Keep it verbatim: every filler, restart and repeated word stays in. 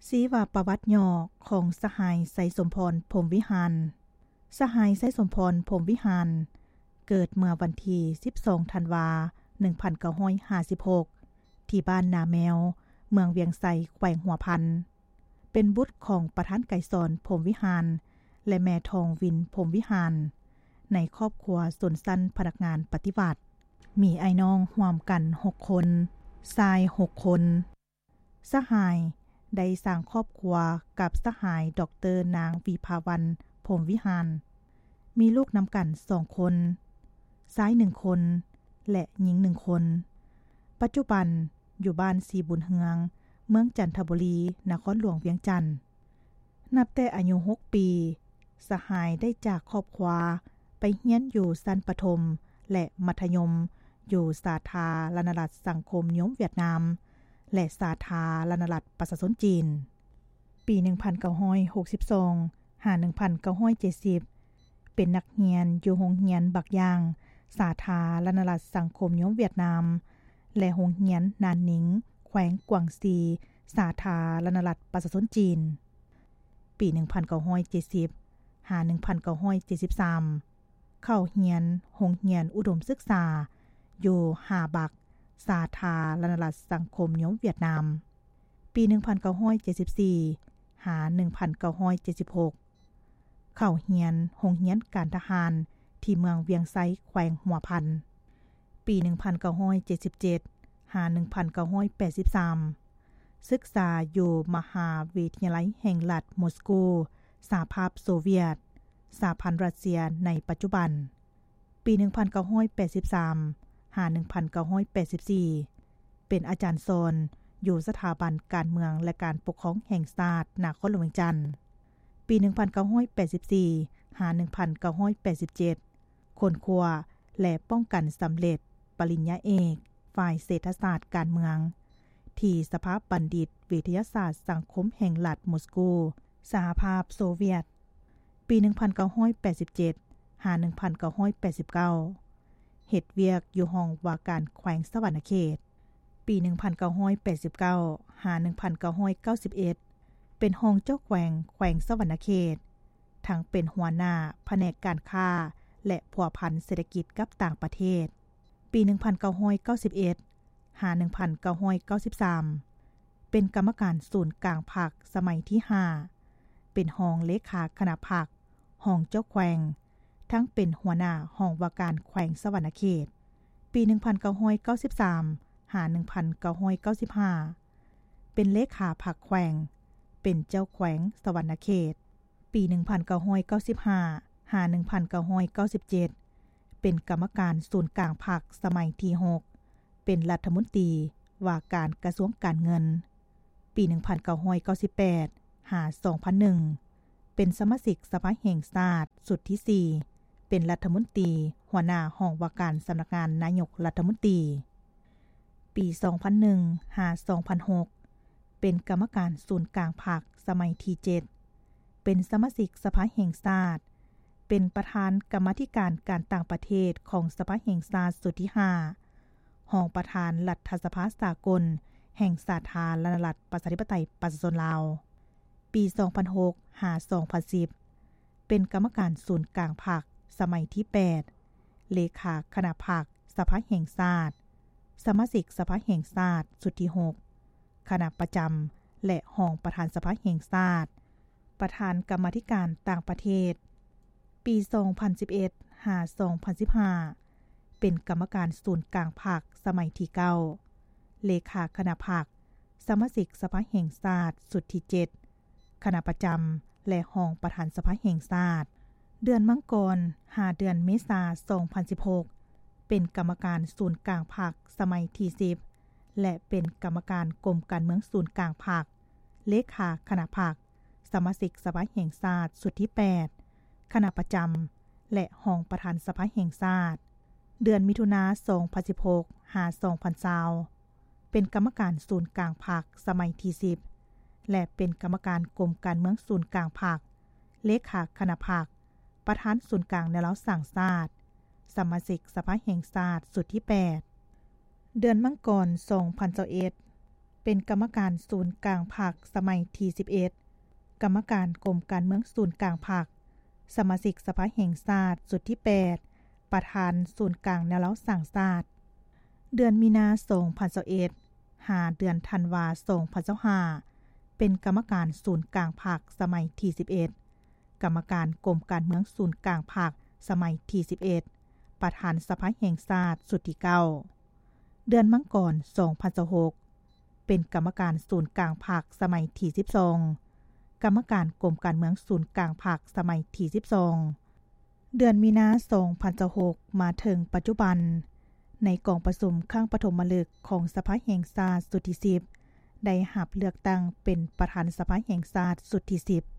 สีว่าประวัติย่อของสหายไสสมพรพรหมวิหารสหายไสสมพรพรหมวิหารเกิดเมื่อวันที่สิบสองธันวาคมหนึ่งพันเก้าร้อยห้าสิบหกที่บ้านนาแมวเมืองเวียงไสแขวงหัวพันเป็นบุตรของประธานไก่สอนพรหมวิหารและแม่ทองวินพรหมวิหารในครอบครัวสนสั้นพนักงานปฏิบัติมีไอ้น้องร่วมกันหกคนชายหกคนสหายได้สร้างครอบครัวกับสหายดร.นางวิภาวันพรหมวิหารมีลูกนำกันสองคนชายหนึ่งคนและหญิงหนึ่งคนปัจจุบันอยู่บ้านสีบุญเฮืองเมืองจันทบุรีนครหลวงเวียงจันทน์นับแต่อายุหกปีสหายได้จากครอบครัวไปเรียนอยู่ชั้นประถมและมัธยมอยู่สาธารณรัฐสังคมนิยมเวียดนามและสาธารณรัฐประชาชนจีนปีหนึ่งพันเก้าร้อยหกสิบสองถึงหนึ่งพันเก้าร้อยเจ็ดสิบเป็นนักเรียนอยู่โรงเรียนบักย่างสาธารณรัฐสังคมนิยมเวียดนามและโรงเรียนนานนิงแขวงกวางซีสาธารณรัฐประชาชนจีนปีหนึ่งพันเก้าร้อยเจ็ดสิบถึงหนึ่งพันเก้าร้อยเจ็ดสิบสามเข้าเรียนโรงเรียนอุดมศึกษาอยู่หาบักสาธารณรัฐสังคมนิยมเวียดนามปีหนึ่งพันเก้าร้อยเจ็ดสิบสี่หาหนึ่งพันเก้าร้อยเจ็ดสิบหกเข้าเรียนโรงเรียนการทหารที่เมืองเวียงไสแขวงหัวพันปีหนึ่งพันเก้าร้อยเจ็ดสิบเจ็ดหาหนึ่งพันเก้าร้อยแปดสิบสามศึกษาอยู่มหาวิทยาลัยแห่งรัฐมอสโกสหภาพโซเวียตสหพันธ์รัสเซียในปัจจุบันปีหนึ่งพันเก้าร้อยแปดสิบสามหาหนึ่งพันเก้าร้อยแปดสิบสี่เป็นอาจารย์สอนอยู่สถาบันการเมืองและการปกครองแห่งชาตินครหลวงเวียงจันทน์ปีหนึ่งพันเก้าร้อยแปดสิบสี่หาหนึ่งพันเก้าร้อยแปดสิบเจ็ดค้นคว้าและป้องกันสำเร็จปริญญาเอกฝ่ายเศรษฐศาสตร์การเมืองที่สภาบัณฑิตวิทยาศาสตร์สังคมแห่งรัฐมอสโกสหภาพโซเวียตปีหนึ่งพันเก้าร้อยแปดสิบเจ็ดหาหนึ่งพันเก้าร้อยแปดสิบเก้าเฮ็ดเวียกอยู่ห้องว่าการแขวงสวรรณเขตปีหนึ่งพันเก้าร้อยแปดสิบเก้าหาหนึ่งพันเก้าร้อยเก้าสิบเอ็ดเป็นห้องเจ้าแขวงแขวงสวรรณเขตทั้งเป็นหัวหน้าแผนกการค้าและผัวพันเศรษฐกิจกับต่างประเทศปีหนึ่งพันเก้าร้อยเก้าสิบเอ็ดหาหนึ่งพันเก้าร้อยเก้าสิบสามเป็นกรรมการศูนย์กลางภาคสมัยที่ห้าเป็นห้องเลขาคณะภาคห้องเจ้าแขวงทั้งเป็นหัวหน้าห้องว่าการแขวงสวรรณเขตปีหนึ่งพันเก้าร้อยเก้าสิบสามหาหนึ่งพันเก้าร้อยเก้าสิบห้าเป็นเลขาภาคแขวงเป็นเจ้าแขวงสวรรณเขตปีหนึ่งพันเก้าร้อยเก้าสิบห้าหาหนึ่งพันเก้าร้อยเก้าสิบเจ็ดเป็นกรรมการศูนย์กลางภาคสมัยที่หกเป็นรัฐมนตรีว่าการกระทรวงการเงินปีหนึ่งพันเก้าร้อยเก้าสิบแปดหาสองพันหนึ่งเป็นสมาชิกสภาแห่งชาติสุดที่สี่เป็นรัฐมนตรีหัวหน้าห้องว่าการสำนักงานนายกรัฐมนตรีปีสองพันหนึ่งหาสองพันหกเป็นกรรมการศูนย์กลางภาคสมัยที่เจ็ดเป็นสมาชิกสภาแห่งชาติเป็นประธานกรรมาธิการการต่างประเทศของสภาแห่งชาติสุดที่ห้ารองประธานรัฐสภาสากลแห่งสาธารณรัฐประชาธิปไตยประชาชนลาวปีสองพันหกหาสองพันสิบเป็นกรรมการศูนย์กลางภาคสมัยที่แปดเลขาคณะภาคสภาแห่งชาติสมาชิกสภาแห่งชาติสุดที่หกคณะประจำและรองประธานสภาแห่งชาติประธานกรรมาธิการต่างประเทศปีสองพันสิบเอ็ดหาสองพันสิบห้าเป็นกรรมการศูนย์กลางภาคสมัยที่เก้าเลขาคณะภาคสมาชิกสภาแห่งชาติสุดที่เจ็ดคณะประจำและรองประธานสภาแห่งชาติเดือนมังกรหาเดือนเมษายนสองพันสิบหกเป็นกรรมการศูนย์กลางภาคสมัยที่สิบและเป็นกรรมการกรมการเมืองศูนย์กลางภาคเลขาคณะภาคสมาชิกสภาแห่งชาติสุดที่แปดคณะประจำและรองประธานสภาแห่งชาติเดือนมิถุนายนสองพันสิบหกหาสองพันยี่สิบเป็นกรรมการศูนย์กลางภาคสมัยที่สิบและเป็นกรรมการกรมการเมืองศูนย์กลางภาคเลขาคณะภาคประธานศูนย์กลางแนวรั้วสร้างชาติสมาชิกสภาแห่งชาติสุดที่แปดเดือนมังกรสองพันยี่สิบเอ็ดเป็นกรรมการศูนย์กลางภาคสมัยที่สิบเอ็ดกรรมการกรมการเมืองศูนย์กลางภาคสมาชิกสภาแห่งชาติสุดที่แปดประธานศูนย์กลางแนวเล้าสร้างชาติเดือนมีนาคมสองพันยี่สิบเอ็ดหาเดือนธันวาคมสองพันยี่สิบห้าเป็นกรรมการศูนย์กลางภาคสมัยที่สิบเอ็ดกรรมการกรมการเมืองศูนย์กลางภาคสมัยที่สิบเอ็ดประธานสภาแห่งชาติสุดที่เก้าเดือนมังกรสองพันยี่สิบหกเป็นกรรมการศูนย์กลางภาคสมัยที่สิบสองกรรมการกรมการเมืองศูนย์กลางภาคสมัยที่สิบสองเดือนมีนาคมสองพันยี่สิบหกมาถึงปัจจุบันในกองประชุมครั้งปฐมฤกษ์ของสภาแห่งชาติสุดที่สิบได้รับเลือกตั้งเป็นประธานสภาแห่งชาติสุดที่สิบ